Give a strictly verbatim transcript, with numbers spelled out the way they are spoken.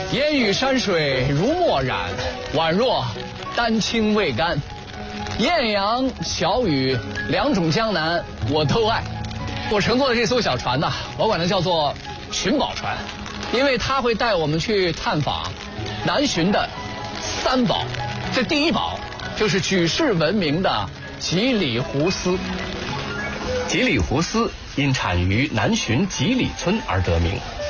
烟雨山水如墨染，宛若丹青未干。艳阳小雨两种江南我都爱。我乘坐的这艘小船呢，我管它叫做寻宝船，因为它会带我们去探访南浔的三宝。这第一宝就是举世闻名的吉里胡丝。 吉里胡丝因产于南浔吉里村而得名。